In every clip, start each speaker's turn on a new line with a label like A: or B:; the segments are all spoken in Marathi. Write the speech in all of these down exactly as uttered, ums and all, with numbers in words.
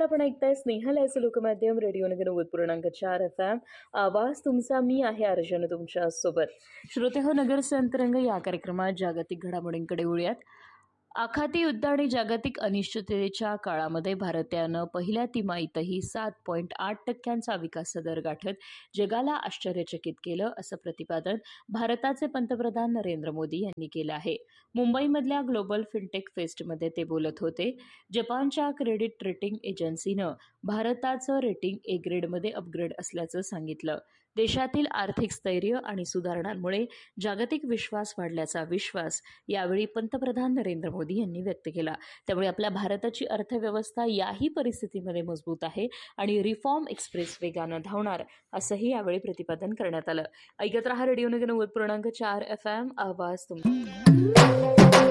A: आपण ऐकताय स्नेहल याचं लोकमाध्यम रेडिओ नगर नव्वद पूर्णांक चार एफ एम. आवाज तुमचा, मी आहे अर्जुन तुमच्या सोबत. श्रोते हो, नगर संतरंग या कार्यक्रमात जागतिक घडामोडींकडे वळूयात. आखाती युद्ध आणि जागतिक अनिश्चिततेच्या काळामध्ये भारतानं पहिल्या तिमाहीतही सात पॉईंट आठ टक्क्यांचा विकास दर गाठत जगाला आश्चर्यचकित केलं, असं प्रतिपादन भारताचे पंतप्रधान नरेंद्र मोदी यांनी केलं आहे. मुंबईमधल्या ग्लोबल फिनटेक फेस्टमध्ये ते बोलत होते. जपानच्या क्रेडिट रेटिंग एजन्सीनं भारताचं रेटिंग ए ग्रेडमध्ये अपग्रेड असल्याचं सांगितलं. देशातील आर्थिक स्थैर्य आणि सुधारणांमुळे जागतिक विश्वास वाढल्याचा विश्वास यावेळी पंतप्रधान नरेंद्र मोदी यांनी व्यक्त केला. त्यामुळे आपल्या भारताची अर्थव्यवस्था याही परिस्थितीमध्ये मजबूत आहे आणि रिफॉर्म एक्सप्रेस वेगानं धावणार, असंही यावेळी प्रतिपादन करण्यात आलं. ऐकत रहा रेडिओ नगर नव्वद पूर्णांक चार एफ एम. आवाज तुमचा.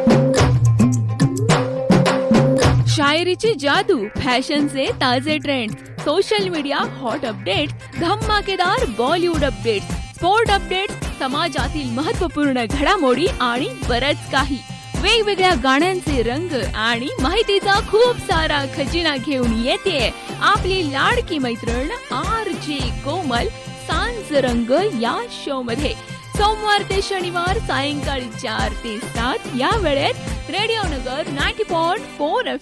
B: शायरीची जादू, फॅशनचे ताजे trends, social media hot updates, धमाकेदार बॉलिवूड अपडेट्स, स्पोर्ट अपडेट्स, समाजातील महत्त्वपूर्ण घडामोडी आणि बरंच काही. वेगवेगळ्या गाण्यांचे रंग आणि माहितीचा खूप सारा खजिना घेऊन येते आपली लाडकी मैत्रीण आर जे कोमल सांज रंग या शो मध्ये. सोमवार ते शनिवार सायंकाळी चार ते सात या वेळेत रेडिओ नगर नव्वद पॉईंट चार एफ